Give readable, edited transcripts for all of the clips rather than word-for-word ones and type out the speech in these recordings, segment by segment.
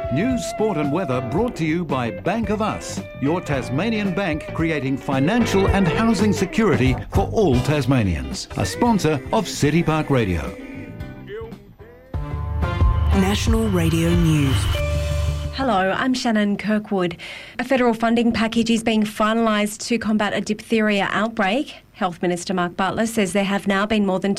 News, sport and weather brought to you by Bank of Us, your Tasmanian bank creating financial and housing security for all Tasmanians. A sponsor of City Park Radio. National Radio News. Hello, I'm Shannon Kirkwood. A federal funding package is being finalised to combat a diphtheria outbreak. Health Minister Mark Butler says there have now been more than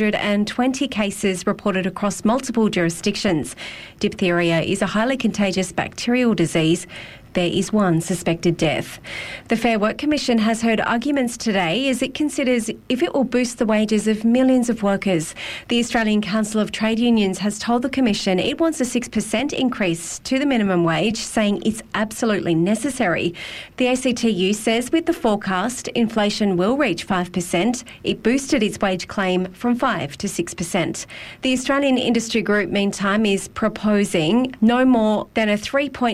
220 cases reported across multiple jurisdictions. Diphtheria is a highly contagious bacterial disease. There is one suspected death. The Fair Work Commission has heard arguments today as it considers if it will boost the wages of millions of workers. The Australian Council of Trade Unions has told the Commission it wants a 6% increase to the minimum wage, saying it's absolutely necessary. The ACTU says with the forecast, inflation will reach 5%. It boosted its wage claim from 5 to 6%. The Australian Industry Group, meantime, is proposing no more than a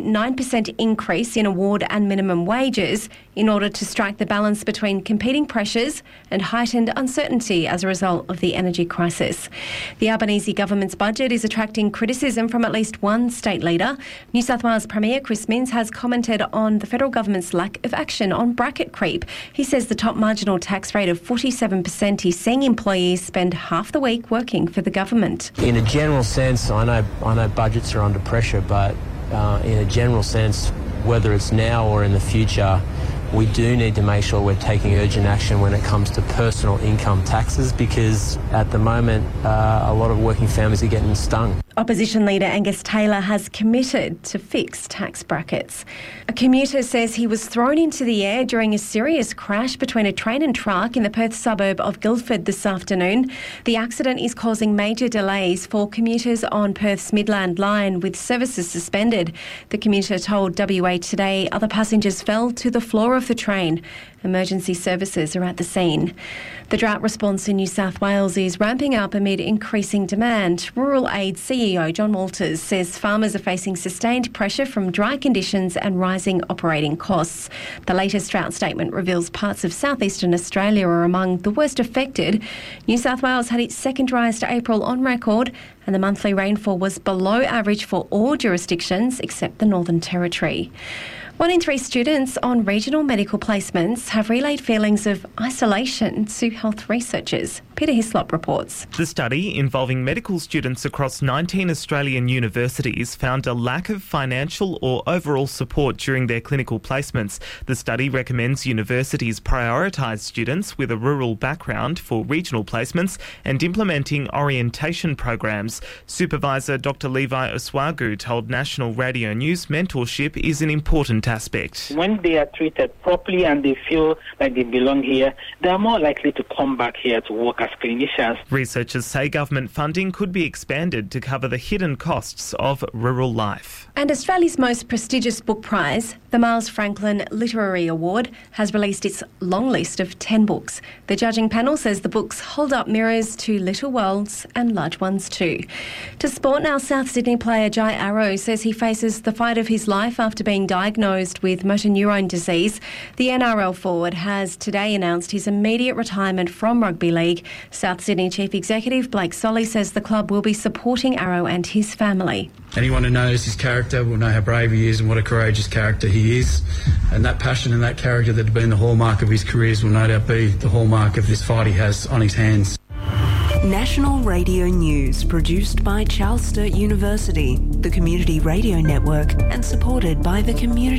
3.9% increase in award and minimum wages in order to strike the balance between competing pressures and heightened uncertainty as a result of the energy crisis. The Albanese government's budget is attracting criticism from at least one state leader. New South Wales Premier Chris Minns has commented on the federal government's lack of action on bracket creep. He says the top marginal tax rate of 47% is seeing employees spend half the week working for the government. In a general sense, I know budgets are under pressure, but in a general sense, whether it's now or in the future, we do need to make sure we're taking urgent action when it comes to personal income taxes, because at the moment a lot of working families are getting stung. Opposition leader Angus Taylor has committed to fix tax brackets. A commuter says he was thrown into the air during a serious crash between a train and truck in the Perth suburb of Guildford this afternoon. The accident is causing major delays for commuters on Perth's Midland line, with services suspended. The commuter told WA Today other passengers fell to the floor of the train. Emergency services are at the scene. The drought response in New South Wales is ramping up amid increasing demand. Rural Aid CEO John Walters says farmers are facing sustained pressure from dry conditions and rising operating costs. The latest drought statement reveals parts of southeastern Australia are among the worst affected. New South Wales had its second driest April on record, and the monthly rainfall was below average for all jurisdictions except the Northern Territory. 1 in 3 students on regional medical placements have relayed feelings of isolation to health researchers. Peter Hislop reports. The study, involving medical students across 19 Australian universities, found a lack of financial or overall support during their clinical placements. The study recommends universities prioritise students with a rural background for regional placements and implementing orientation programs. Supervisor Dr. Levi Oswagu told National Radio News mentorship is an important aspect. When they are treated properly and they feel like they belong here, they are more likely to come back here to work as clinicians. Researchers say government funding could be expanded to cover the hidden costs of rural life. And Australia's most prestigious book prize, the Miles Franklin Literary Award, has released its long list of 10 books. The judging panel says the books hold up mirrors to little worlds and large ones too. To sport now, South Sydney player Jai Arrow says he faces the fight of his life after being diagnosed with motor neurone disease. The NRL forward has today announced his immediate retirement from rugby league. South Sydney Chief Executive Blake Solly says the club will be supporting Arrow and his family. Anyone who knows his character will know how brave he is and what a courageous character he is. And that passion and that character that have been the hallmark of his careers will no doubt be the hallmark of this fight he has on his hands. National Radio News, produced by Charles Sturt University, the Community Radio Network, and supported by the Community